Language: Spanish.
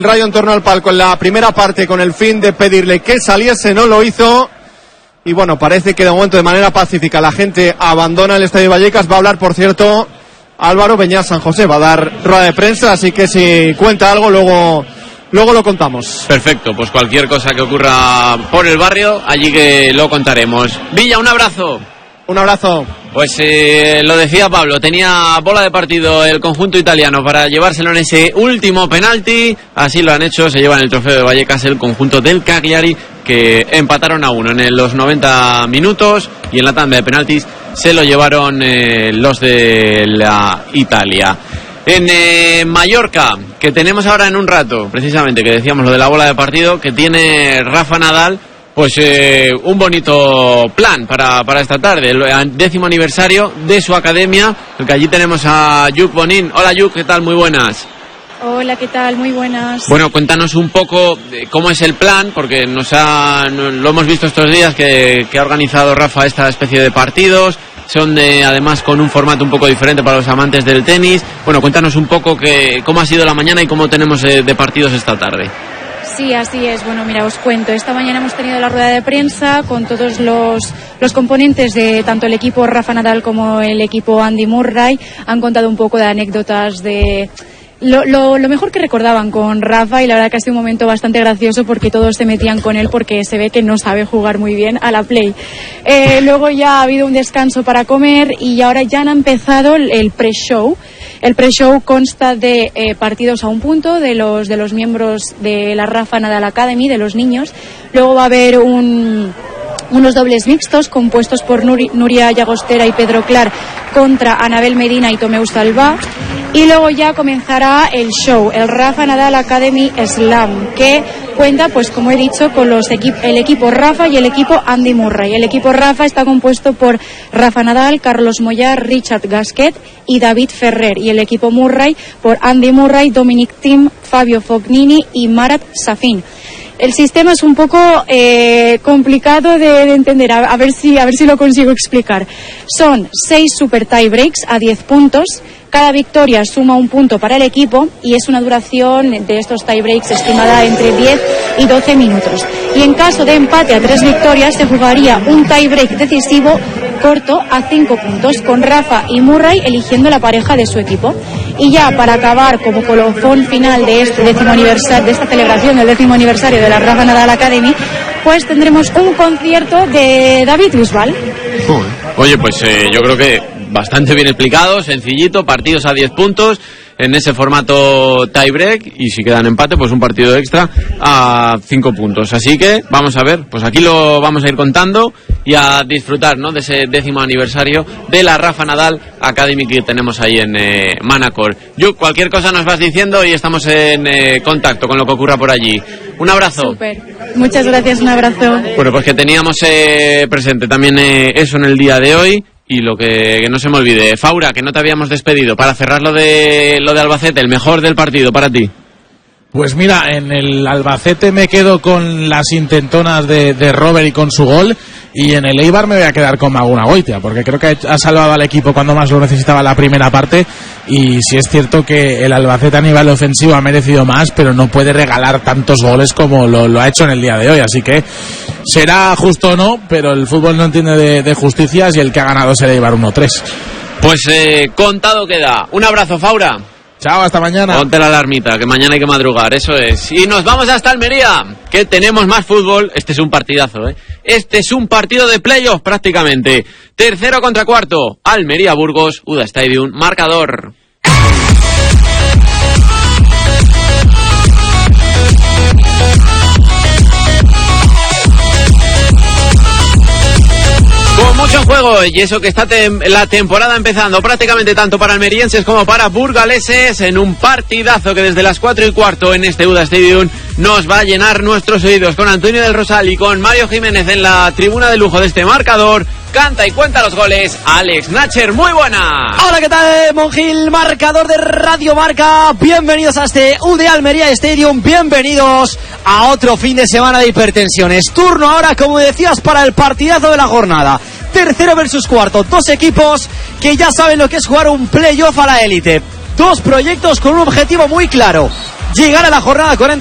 Rayo en torno al palco en la primera parte con el fin de pedirle que saliese, no lo hizo. Y bueno, parece que de momento de manera pacífica la gente abandona el Estadio Vallecas. Va a hablar, por cierto, Álvaro Beñat San José, va a dar rueda de prensa, así que si cuenta algo luego lo contamos. Perfecto, pues cualquier cosa que ocurra por el barrio, allí que lo contaremos. Villa, un abrazo. Un abrazo. Pues lo decía Pablo, tenía bola de partido el conjunto italiano para llevárselo en ese último penalti. Así lo han hecho, se llevan el trofeo de Vallecas el conjunto del Cagliari, que empataron a 1 en los 90 minutos y en la tanda de penaltis se lo llevaron los de la Italia. En Mallorca, que tenemos ahora en un rato, precisamente, que decíamos lo de la bola de partido, que tiene Rafa Nadal, pues un bonito plan para esta tarde, el 10º aniversario de su academia, porque allí tenemos a Lluc Bonin. Hola Lluc, ¿qué tal? Muy buenas. Hola, ¿qué tal? Muy buenas. Bueno, cuéntanos un poco cómo es el plan, porque lo hemos visto estos días que ha organizado Rafa esta especie de partidos. Son además con un formato un poco diferente para los amantes del tenis. Bueno, cuéntanos un poco cómo ha sido la mañana y cómo tenemos de partidos esta tarde. Sí, así es. Bueno, mira, os cuento. Esta mañana hemos tenido la rueda de prensa con todos los componentes de tanto el equipo Rafa Nadal como el equipo Andy Murray. Han contado un poco de anécdotas de lo mejor que recordaban con Rafa, y la verdad que ha sido un momento bastante gracioso porque todos se metían con él porque se ve que no sabe jugar muy bien a la play. Luego ya ha habido un descanso para comer y ahora ya han empezado el pre-show. El pre-show consta de partidos a un punto de los miembros de la Rafa Nadal Academy, de los niños. Luego va a haber unos dobles mixtos compuestos por Nuria Llagostera y Pedro Clar contra Anabel Medina y Tomeu Salvà. Y luego ya comenzará el show, el Rafa Nadal Academy Slam, que cuenta, pues como he dicho, con el equipo Rafa y el equipo Andy Murray. El equipo Rafa está compuesto por Rafa Nadal, Carlos Mollar, Richard Gasquet y David Ferrer. Y el equipo Murray por Andy Murray, Dominic Thiem, Fabio Fognini y Marat Safin. El sistema es un poco complicado de entender, a ver si lo consigo explicar. Son 6 super tie breaks a 10 puntos. Cada victoria suma un punto para el equipo y es una duración de estos tie breaks estimada entre 10 y 12 minutos. Y en caso de empate a 3 victorias se jugaría un tie break decisivo corto a 5 puntos, con Rafa y Murray eligiendo la pareja de su equipo. Y ya para acabar como colofón final de este de esta celebración del 10º aniversario de la Rafa Nadal Academy, pues tendremos un concierto de David Bisbal. Oye, pues yo creo que bastante bien explicado, sencillito, partidos a 10 puntos en ese formato tie-break, y si quedan empate, pues un partido extra a 5 puntos. Así que vamos a ver, pues aquí lo vamos a ir contando y a disfrutar, ¿no?, de ese 10º aniversario de la Rafa Nadal Academy que tenemos ahí en Manacor. Yo, cualquier cosa nos vas diciendo y estamos en contacto con lo que ocurra por allí. Un abrazo. Súper. Muchas gracias, un abrazo. Bueno, pues que teníamos presente también eso en el día de hoy. Y lo que no se me olvide, Faura, que no te habíamos despedido, para cerrar lo de Albacete, el mejor del partido para ti. Pues mira, en el Albacete me quedo con las intentonas de Robert y con su gol, y en el Eibar me voy a quedar con Maguna Goitia, porque creo que ha salvado al equipo cuando más lo necesitaba la primera parte, y sí es cierto que el Albacete a nivel ofensivo ha merecido más, pero no puede regalar tantos goles como lo ha hecho en el día de hoy, así que será justo o no, pero el fútbol no entiende de justicias y el que ha ganado es el Eibar 1-3. Pues contado queda. Un abrazo, Faura. Chao, hasta mañana. Ponte la alarmita, que mañana hay que madrugar, eso es. Y nos vamos hasta Almería, que tenemos más fútbol. Este es un partidazo, ¿eh? Este es un partido de playoff prácticamente. Tercero contra cuarto. Almería-Burgos, UDA Stadium, marcador. Con mucho en juego, y eso que está la temporada empezando prácticamente tanto para almerienses como para burgaleses, en un partidazo que desde las 4:15 en este UDA Stadium nos va a llenar nuestros oídos, con Antonio del Rosal y con Mario Jiménez en la tribuna de lujo de este marcador. Canta y cuenta los goles Alex Nacher, muy buena. Hola, ¿qué tal, Monjil? Marcador de Radio Marca. Bienvenidos a este UD Almería Stadium. Bienvenidos a otro fin de semana de hipertensiones. Turno ahora, como decías, para el partidazo de la jornada. Tercero versus cuarto. Dos equipos que ya saben lo que es jugar un playoff a la élite. Dos proyectos con un objetivo muy claro: llegar a la jornada 40.